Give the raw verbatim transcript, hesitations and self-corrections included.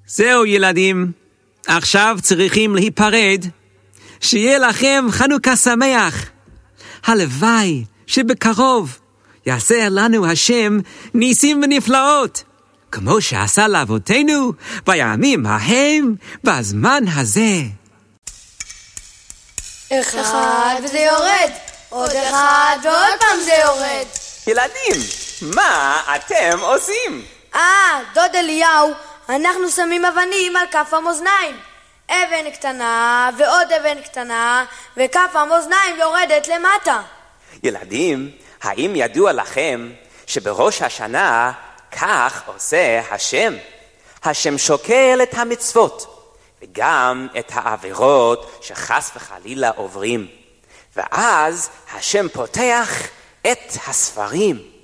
זהו ילדים, עכשיו צריכים להיפרד. שיהיה לכם חנוכה שמח. הלוואי שבקרוב יעשה לנו השם ניסים ונפלאות, כמו שעשה לאבותינו בימים ההם בזמן הזה. אחד וזה יורד, עוד אחד ועוד פעם זה יורד. ילדים, מה אתם עושים? אה, דוד אליהו, אנחנו שמים אבנים על כף המאזניים. אבן קטנה ועוד אבן קטנה, וכף המאזניים יורדת למטה. ילדים, האם ידוע לכם שבראש השנה כך עושה השם? השם שוקל את המצוות וגם את העבירות שחס וחלילה עוברים, ואז השם פותח את הספרים